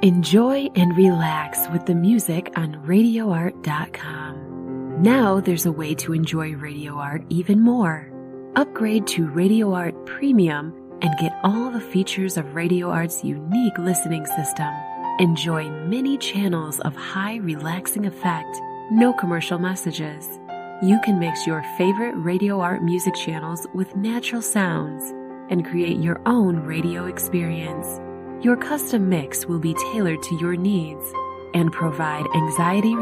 Enjoy and relax with the music on RadioArt.com. Now there's a way to enjoy Radio Art even more. Upgrade to Radio Art Premium and get all the features of Radio Art's unique listening system. Enjoy many channels of high relaxing effect, no commercial messages. You can mix your favorite Radio Art music channels with natural sounds and create your own radio experience. Your custom mix will be tailored to your needs and provide anxiety